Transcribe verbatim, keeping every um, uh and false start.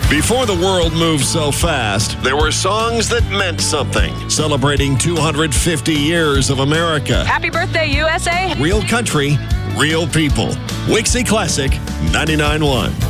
Before the world moved so fast, there were songs that meant something. Celebrating two hundred fifty years of America. Happy birthday, U S A! Real country, real people. Wixie Classic ninety-nine point one.